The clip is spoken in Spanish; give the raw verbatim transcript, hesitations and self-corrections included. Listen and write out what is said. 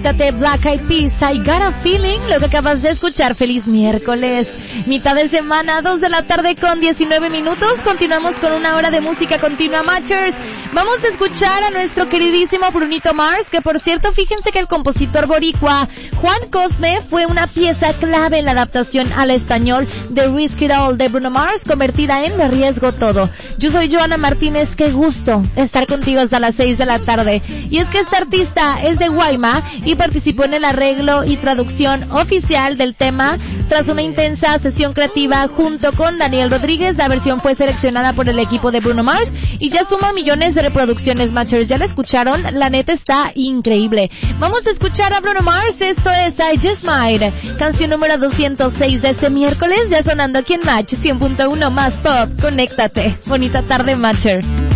Conéctate, Black Eyed Peas, I Got a Feeling, lo que acabas de escuchar. Feliz miércoles, mitad de semana, dos de la tarde con diecinueve minutos. Continuamos con una hora de música continua, Matchers. Vamos a escuchar a nuestro queridísimo Brunito Mars, que por cierto, fíjense que el compositor boricua Juan Cosme fue una pieza clave en la adaptación al español de Risk It All de Bruno Mars, convertida en Me Arriesgo Todo. Yo soy Joana Martínez, qué gusto estar contigo hasta las seis de la tarde. Y es que esta artista es de Guayma y participó en el arreglo y traducción oficial del tema. Tras una intensa sesión creativa junto con Daniel Rodríguez, la versión fue seleccionada por el equipo de Bruno Mars y ya suma millones de reproducciones, Matchers. ¿Ya la escucharon? La neta está increíble. Vamos a escuchar a Bruno Mars. Esto es I Just Might, canción número doscientos seis de este miércoles, ya sonando aquí en Match cien punto uno más Pop. Conéctate. Bonita tarde, Matcher.